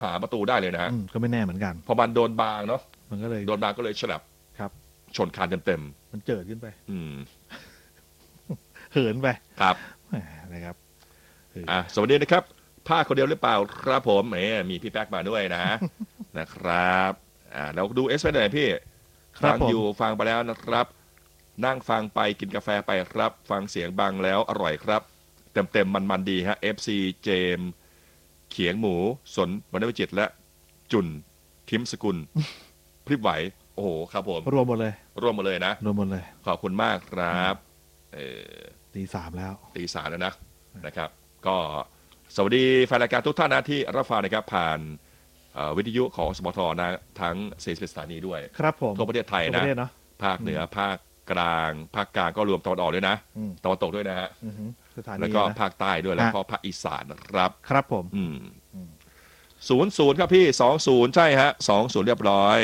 หาประตูได้เลยนะฮะก็ไม่แน่เหมือนกันพอมันโดนบางเนาะมันก็เลยโดนบางก็เลยฉลับครับชนคานเต็มมันเจิดขึ้นไปๆเหินไปครับนะครับสวัสดีนะครับภาคคนเดียวหรือเปล่าครับผมมีพี่แป๊กมาด้วยนะนะครับเราดูเอสไปหน่อยพี่ฟังอยู่ฟังไปแล้วนะครับนั่งฟังไปกินกาแฟไปครับฟังเสียงบังแล้วอร่อยครับเต็มมันดีฮะ FC เจมเขียงหมูสนวรรณวิจิตรและจุนทิมสกุลพริบไหวโอ้โหครับผมรวมหมดเลยรวมหมดเลยนะรวมหมดเลยขอบคุณมากครับตีสามแล้วนะครับก็สวัสดีแฟนรายการทุกท่านนะที่รับฟังนะครับผ่านวิทยุของสมทนะทั้ง41สถานีด้วยครับผมทั่วประเทศไทยนะภาคเหนือภาคกลางภาคกลางก็รวมตะวันออกด้วยนะตะวันตกด้วยนะฮะแล้วก็ภาคใต้ด้วยแล้วก็ภาคอีสานนะครับครับผม 00ครับพี่20ใช่ฮะ20เรียบร้อย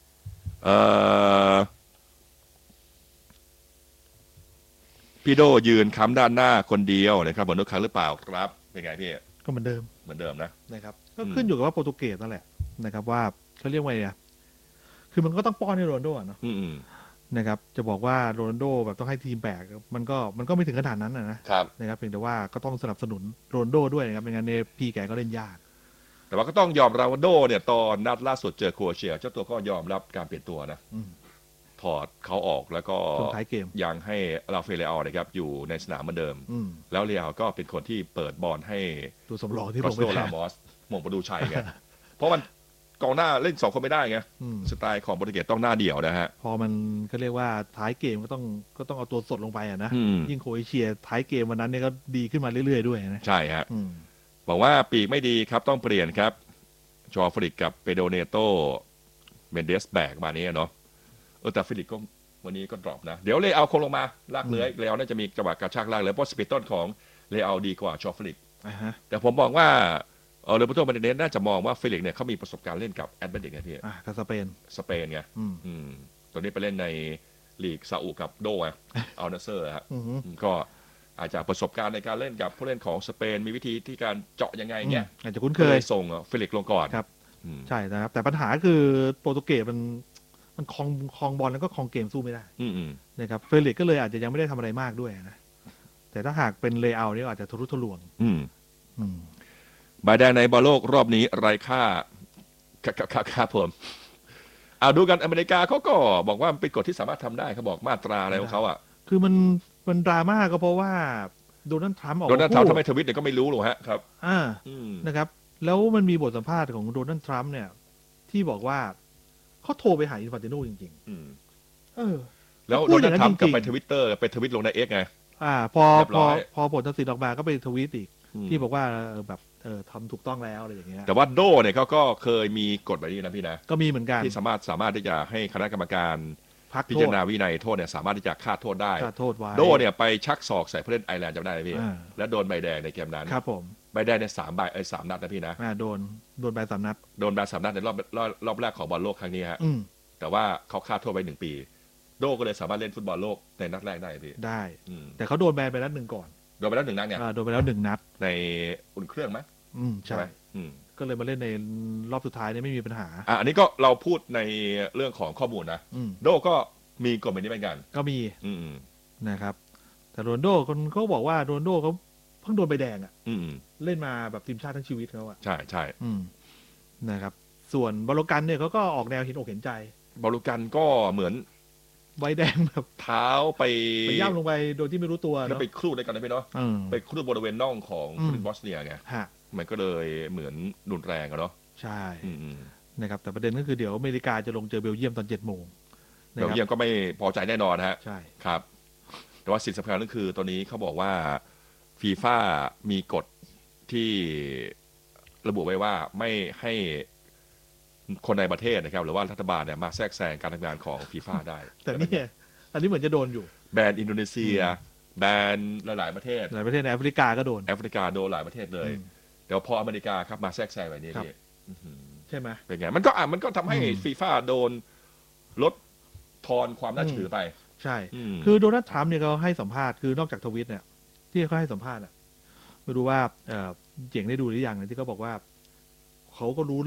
พี่โดยืนค้ำด้านหน้าคนเดียวนะครับเหมือนทุกครั้งหรือเปล่าครับเป็นไงพี่ก็เหมือนเดิมนะครับก็ขึ้นอยู่กับว่าโปรตุเกสนั่นแหละนะครับว่าเขาเรียกว่าไงคือมันก็ต้องป้อนให้โรนัลโดเนาะนะครับจะบอกว่าโรนัลโดแบบต้องให้ทีมแบกมันก็ไม่ถึงขนาดนั้นนะครับเพียงแต่ว่าก็ต้องสนับสนุนโรนัลโดด้วยนะครับไม่งั้นเนี่ยพี่แกก็เล่นยากแต่ว่าก็ต้องยอมรับว่าโดเนี่ยตอนนัดล่าสุดเจอโครเอเชียเจ้าตัวก็ยอมรับการเปลี่ยนตัวนะถอดเขาออกแล้วก็ยังให้ราฟาเอลเลอานะครับอยู่ในสนามเหมือนเดิมแล้วเลอาก็เป็นคนที่เปิดบอลให้ตัวสำรองที่ลงไปลามอสมงประตูชัยไงเพราะมันกองหน้าเล่น2คนไม่ได้ไงสไตล์ของโปรตุเกสต้องหน้าเดี่ยวนะฮะพอมันก็เรียกว่าท้ายเกมก็ต้องเอาตัวสดลงไปนะยิ่งโครเอเชียท้ายเกมวันนั้นเนี่ยก็ดีขึ้นมาเรื่อยๆด้วยนะใช่ฮะบอกว่าปีกไม่ดีครับต้องเปลี่ยนครับจอฟริกกับเปโดเนโตเมนเดสแบกมานี้เนาะแต่ฟิลิปก็วันนี้ก็ดรอปนะเดี๋ยวเลเอาคงลงมาลากเลื้อยเลเอาน่าจะมีจังหวะกระชากลากเลยเพราะสปีดต้นของเลเอาดีกว่าจอฟิลิปแต่ผมมองว่าโรเบโตมาร์ติเนสน่าจะมองว่าฟิลิปเนี่ยเขามีประสบการณ์เล่นกับแอตเลติกไงพี่กับสเปนไงตอนนี้ไปเล่นในลีกซาอุกับโดไงอัลนาเซอร์ฮะก็อาจจะประสบการณ์ในการเล่นกับผู้เล่นของสเปนมีวิธีที่การเจาะยังไงเนี่ยอาจจะคุ้นเคยส่งฟิลิปลงก่อนครับใช่นะครับแต่ปัญหาคือโปรตุเกสมันคลองบอลแล้วก็คลองเกมสู้ไม่ได้นะครับเฟลิกก็เลยอาจจะยังไม่ได้ทำอะไรมากด้วยนะแต่ถ้าหากเป็นเลเอาเนี่ยอาจจะทะลุทะลวงใบแดงในบอลโลกรอบนี้ไร้ค่าครับผมเอาดูกันอเมริกาเขาก็บอกว่าเป็นกฎที่สามารถทำได้เขาบอกมาตราอะไรของเขาคือมันดราม่าก็เพราะว่าโดนัลด์ทรัมป์ออกโดนัลด์ทรัมป์ทำไมทวิตเนี่ยก็ไม่รู้หรอกฮะครับนะครับแล้วมันมีบทสัมภาษณ์ของโดนัลด์ทรัมป์เนี่ยที่บอกว่าเขาโทรไปหาอินฟานติโนจริงๆแล้วโดนัลด์ทรัมป์กลับไปทวิตเตอร์ไปทวิตลงใน X ไงพอผลตัดสินออกมาก็ไปทวิตอีกที่บอกว่าแบบทำถูกต้องแล้วอะไรอย่างเงี้ยแต่ว่าโดเนี่ยเขาก็เคยมีกฎแบบนี้นะพี่นะก็มีเหมือนกันที่สามารถที่จะให้คณะกรรมการพิจารณาวินัยโทษเนี่ยสามารถที่จะฆ่าโทษได้โดเนี่ยไปชักศอกใส่ผู้เล่นไอร์แลนด์จำได้ไหมพี่แล้วโดนใบแดงในเกมนั้นครับผมใบแดงใน3 นัดนะพี่นะโดนใบ3 นัดโดนใบ3 นัดในรอบแรกของบอลโลกครั้งนี้ฮะแต่ว่าเขาฆ่าโทษไป1 ปีโดก็เลยสามารถเล่นฟุตบอลโลกในนัดแรกได้พี่ได้แต่เขาโดนแบนไปนัด 1ก่อนโดนไปแล้ว1 นัดเนี่ยโดนไปแล้ว1 นัดในอุ่นเครื่องไหมใช่ก็เลยมาเล่นในรอบสุดท้ายนี่ไม่มีปัญหาอันนี้ก็เราพูดในเรื่องของข้อมูลนะโดก็มีกฎแบบนี้เหมือนกันก็มีนะครับแต่โรนโดคนเขาบอกว่าโรนโดเขาเพิ่งโดนใบแดงเล่นมาแบบทีมชาติทั้งชีวิตเขาใช่นะครับส่วนบอลกันเนี่ยเขาก็ออกแนวเห็นอกเห็นใจบอลกันก็เหมือนใบแดงแบบเท้าไปย่ำลงไปโดยที่ไม่รู้ตัวแล้วไปครูดด้วยกันนะพี่เนาะไปครูดบริเวณน่องของผู้เล่นบอสเนียไงมันก็เลยเหมือนรุนแรงเนาะใช่นะครับแต่ประเด็นก็คือเดี๋ยวอเมริกาจะลงเจอเบลเยียมตอน7 โมงเบลเยียมก็ไม่พอใจแน่นอนฮะใช่ครับแต่ว่าสิ่งสำคัญก็คือตัวนี้เขาบอกว่าฟีฟ่ามีกฎที่ระบุไว้ว่าไม่ให้คนในประเทศนะครับหรือว่ารัฐบาลเนี่ยมาแทรกแซงการทำงานของฟีฟ่าได้แต่นี่อันนี้เหมือนจะโดนอยู่แบนอินโดนีเซียแบนหลายประเทศในแอฟริกาก็โดนแอฟริกาโดนหลายประเทศเลยเดี๋ยวพออเมริกาครับมาแทรกแซงแบบนี้ใช่ไหมเป็นไงมันก็ทำให้ฟีฟ่าโดนลดทอนความน่าเชื่อถือไปใช่คือโดนัลด์ทรัมป์เนี่ยเขาให้สัมภาษณ์คือนอกจากทวิตเนี่ยที่เขาให้สัมภาษณ์ไม่รู้ว่าเจ๋งได้ดูหรือยังที่เขาบอกว่าเขาก็รู้